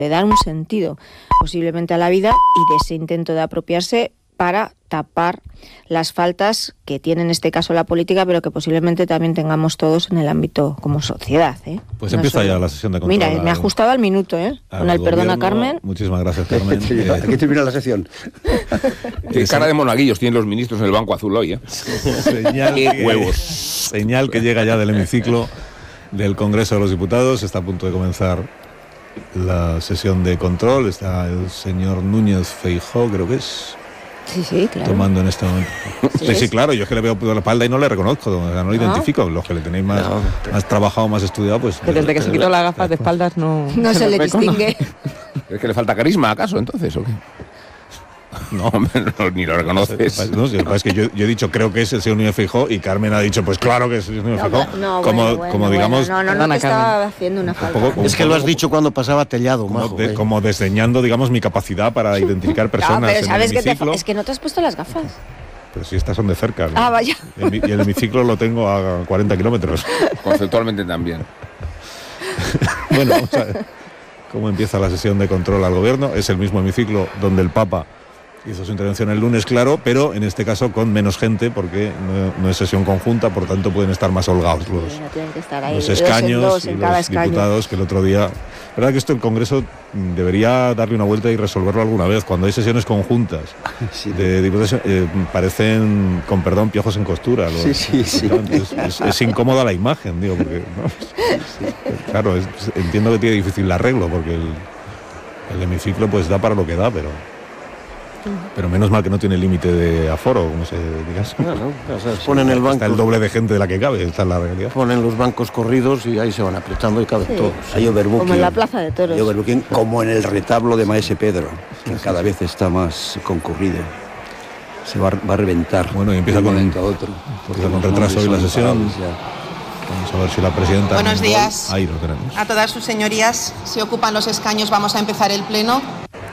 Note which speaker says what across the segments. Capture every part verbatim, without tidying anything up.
Speaker 1: de dar un sentido posiblemente a la vida y de ese intento de apropiarse para tapar las faltas que tiene en este caso la política, pero que posiblemente también tengamos todos en el ámbito como sociedad, ¿eh?
Speaker 2: Pues
Speaker 1: no
Speaker 2: empieza
Speaker 1: solo...
Speaker 2: ya la sesión de control.
Speaker 1: Mira, al, me ha ajustado al minuto, ¿eh? Con el perdón a Carmen.
Speaker 2: Muchísimas gracias, Carmen.
Speaker 3: Aquí termina la sesión.
Speaker 4: Qué cara de monaguillos tienen los ministros en el Banco Azul hoy, ¿eh?
Speaker 2: Señal
Speaker 4: Qué
Speaker 2: que,
Speaker 4: huevos.
Speaker 2: Señal que llega ya del hemiciclo del Congreso de los Diputados. Está a punto de comenzar la sesión de control. Está el señor Núñez Feijóo, creo que es.
Speaker 1: Sí, sí, claro.
Speaker 2: Tomando en este momento. Sí, sí, sí, claro, yo es que le veo por la espalda y no le reconozco, o sea, no lo identifico. Los que le tenéis más, no, más trabajado, más estudiado, pues...
Speaker 5: Que desde que se quitó las gafas de espaldas no...
Speaker 1: No se, se le distingue.
Speaker 4: ¿Es que le falta carisma, acaso, entonces, o qué? No, no, ni lo reconoces.
Speaker 2: No, es que yo, yo he dicho, creo que es el señor Núñez Feijóo, y Carmen ha dicho, pues claro que es el señor Núñez Feijóo.
Speaker 1: No, no,
Speaker 2: como,
Speaker 1: bueno, bueno,
Speaker 2: como
Speaker 1: bueno,
Speaker 2: digamos...
Speaker 1: No, no, no, no te estaba haciendo una falta.
Speaker 2: Un poco, un
Speaker 3: es que lo has dicho cuando pasaba Tellado,
Speaker 2: como,
Speaker 3: majo,
Speaker 2: de,
Speaker 3: eh.
Speaker 2: como desdeñando, digamos, mi capacidad para identificar personas
Speaker 1: no, pero sabes
Speaker 2: en el
Speaker 1: que
Speaker 2: hemiciclo.
Speaker 1: te, es que no te has puesto las gafas.
Speaker 2: Pero si estas son de cerca. ¿no?
Speaker 1: Ah, vaya.
Speaker 2: El, y el hemiciclo lo tengo a cuarenta kilómetros.
Speaker 4: Conceptualmente también.
Speaker 2: Bueno, vamos a ver cómo empieza la sesión de control al gobierno. Es el mismo hemiciclo donde el Papa hizo su intervención el lunes, claro, pero en este caso con menos gente, porque no, no es sesión conjunta, por tanto pueden estar más holgados los,
Speaker 1: sí, no tienen que estar ahí,
Speaker 2: los escaños
Speaker 1: dos en dos, en
Speaker 2: y
Speaker 1: cada
Speaker 2: los
Speaker 1: escaño.
Speaker 2: Diputados, que el otro día... La verdad que esto el Congreso debería darle una vuelta y resolverlo alguna vez. Cuando hay sesiones conjuntas
Speaker 3: sí,
Speaker 2: de diputados, eh, parecen, con perdón, piojos en costura. Los,
Speaker 3: sí, sí, sí.
Speaker 2: Es, es, es incómoda la imagen, digo, porque... ¿no? Claro, es, entiendo que tiene difícil el arreglo, porque el, el hemiciclo pues da para lo que da, pero... Pero menos mal que no tiene límite de aforo, como se diga.
Speaker 3: No, no, o sea, ponen el banco,
Speaker 2: está el doble de gente de la que cabe, esta es la realidad.
Speaker 3: Ponen los bancos corridos y ahí se van apretando y caben sí. todos.
Speaker 1: Hay como en la Plaza de Toros.
Speaker 6: Hay overbooking, como en el retablo de Maese Pedro, que cada vez está más concurrido. Se va, va a reventar.
Speaker 2: Bueno, y empieza
Speaker 6: de un
Speaker 2: con,
Speaker 6: momento a otro.
Speaker 2: Empieza con retraso hoy la sesión. Vamos a ver si la presidenta...
Speaker 7: Buenos días.
Speaker 2: Ahí lo tenemos.
Speaker 7: A todas sus señorías, se ocupan los escaños, vamos a empezar el pleno.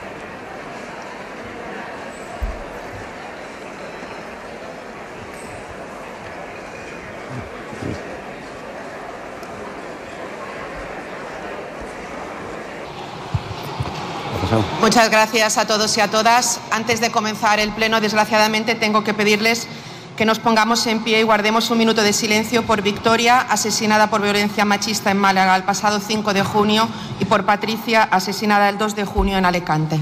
Speaker 7: Muchas gracias a todos y a todas. Antes de comenzar el pleno, desgraciadamente, tengo que pedirles que nos pongamos en pie y guardemos un minuto de silencio por Victoria, asesinada por violencia machista en Málaga el pasado cinco de junio, y por Patricia, asesinada el dos de junio en Alicante.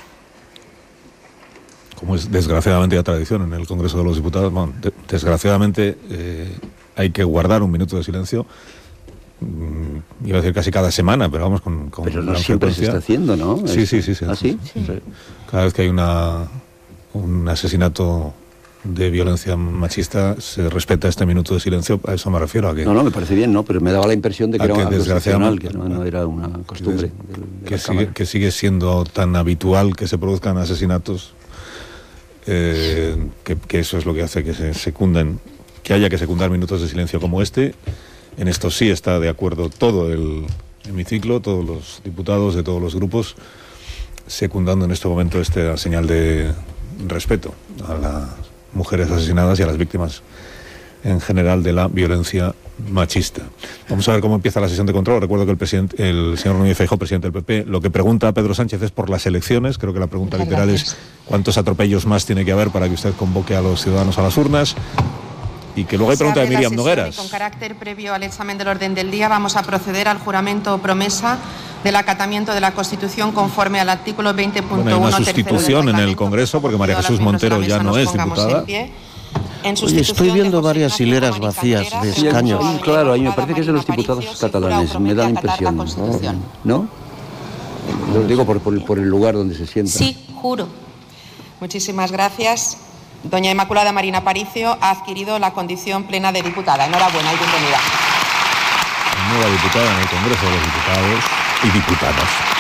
Speaker 2: Como es desgraciadamente la tradición en el Congreso de los Diputados, bueno, de, desgraciadamente eh, hay que guardar un minuto de silencio. Iba a decir casi cada semana, pero vamos con, con
Speaker 6: pero no siempre frecuencia. Se está haciendo, ¿no?
Speaker 2: Sí, sí, sí, sí.
Speaker 6: ¿Ah, sí?
Speaker 2: sí. sí. Cada vez que hay una un asesinato de violencia machista se respeta este minuto de silencio. A eso me refiero. A que
Speaker 6: no, no, me parece bien, ¿no? Pero me daba la impresión de que era
Speaker 2: que
Speaker 6: algo excepcional, que no,
Speaker 2: no
Speaker 6: era una costumbre.
Speaker 2: Que,
Speaker 6: de, de
Speaker 2: que, sigue, que sigue siendo tan habitual que se produzcan asesinatos, eh, que, que eso es lo que hace que se secunden, que haya que secundar minutos de silencio como este. En esto sí está de acuerdo todo el hemiciclo, todos los diputados de todos los grupos, secundando en este momento esta señal de respeto a las mujeres asesinadas y a las víctimas en general de la violencia machista. Vamos a ver cómo empieza la sesión de control. Recuerdo que el presidente, el señor Núñez Feijóo, presidente del P P, lo que pregunta a Pedro Sánchez es por las elecciones. Creo que la pregunta Muchas literal gracias. es cuántos atropellos más tiene que haber para que usted convoque a los ciudadanos a las urnas. Y que luego hay pregunta de Miriam Nogueras.
Speaker 7: Con carácter previo al examen del orden del día, vamos a proceder al juramento o promesa del acatamiento de la Constitución conforme al artículo veinte punto uno.
Speaker 2: Bueno, hay una sustitución en el Congreso porque María Jesús Montero ya no es diputada.
Speaker 3: Oye, estoy viendo varias hileras vacías de escaños.
Speaker 6: Sí, claro, ahí me parece que es de los diputados catalanes, me da la impresión. ¿No? Lo digo por, por, por el lugar donde se sientan.
Speaker 7: Sí, juro. Muchísimas gracias. Doña Inmaculada Marina Aparicio ha adquirido la condición plena de diputada. Enhorabuena y bienvenida.
Speaker 2: Nueva diputada en el Congreso de los Diputados y Diputadas.